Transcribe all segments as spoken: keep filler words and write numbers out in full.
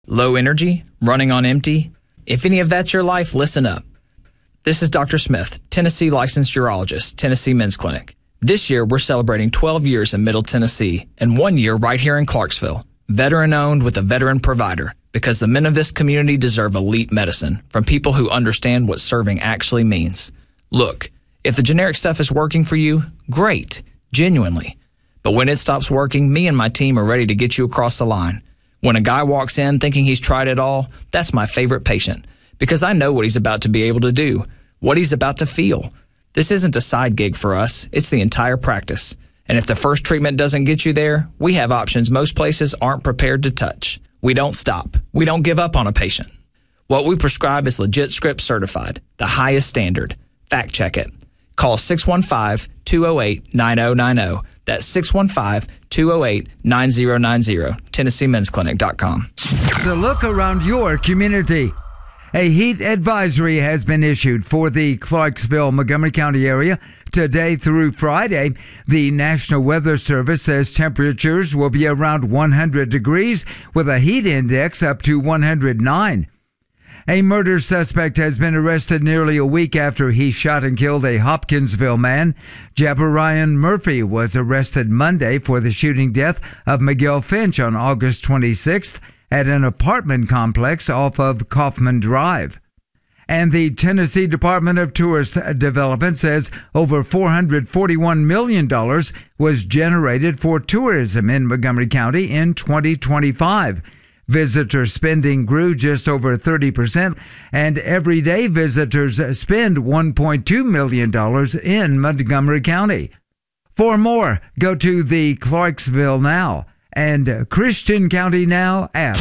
Low energy? Running on empty? If any of that's your life, listen up. This is Doctor Smith, Tennessee licensed urologist, Tennessee Men's Clinic. This year, we're celebrating twelve years in Middle Tennessee and one year right here in Clarksville. Veteran-owned with a veteran provider, because the men of this community deserve elite medicine from people who understand what serving actually means. Look, if the generic stuff is working for you, great, genuinely. But when it stops working, me and my team are ready to get you across the line. When a guy walks in thinking he's tried it all, that's my favorite patient, because I know what he's about to be able to do, what he's about to feel. This isn't a side gig for us, it's the entire practice. And if the first treatment doesn't get you there, we have options most places aren't prepared to touch. We don't stop. We don't give up on a patient. What we prescribe is legit script certified, the highest standard. Fact check it. Call six one five, two oh eight, nine oh nine oh. That's six one five, two oh eight, nine oh nine oh. Tennessee Men's Clinic dot com. The look around your community. A heat advisory has been issued for the Clarksville, Montgomery County area today through Friday. The National Weather Service says temperatures will be around one hundred degrees with a heat index up to one hundred nine. A murder suspect has been arrested nearly a week after he shot and killed a Hopkinsville man. Jabarian Murphy was arrested Monday for the shooting death of Miguel Finch on August twenty-sixth. At an apartment complex off of Kaufman Drive. And the Tennessee Department of Tourist Development says over four hundred forty-one million dollars was generated for tourism in Montgomery County in twenty twenty-five. Visitor spending grew just over thirty percent, and everyday visitors spend one point two million dollars in Montgomery County. For more, go to the Clarksville Now and Christian County Now app.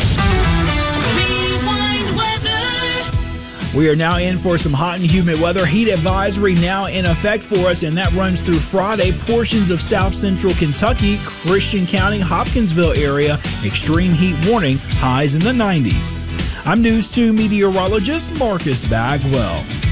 Rewind weather. We are now in for some hot and humid weather. Heat advisory now in effect for us, and that runs through Friday. Portions of south central Kentucky, Christian County, Hopkinsville area, extreme heat warning, highs in the nineties. I'm News two meteorologist Marcus Bagwell.